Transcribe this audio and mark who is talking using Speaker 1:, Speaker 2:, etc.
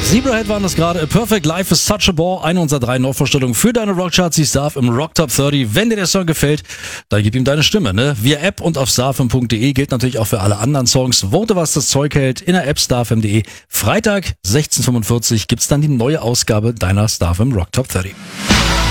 Speaker 1: Zebrahead waren das gerade. A Perfect Life is Such a Bore. Eine unserer 3 Neuvorstellungen für deine Rockcharts. Sie darf im Rock Top 30. Wenn dir der Song gefällt, dann gib ihm deine Stimme, ne? Via App und auf starfm.de gilt natürlich auch für alle anderen Songs. Vote, was das Zeug hält, in der App starfm.de. Freitag 16:45 gibt's dann die neue Ausgabe deiner Starfm Rock Top 30.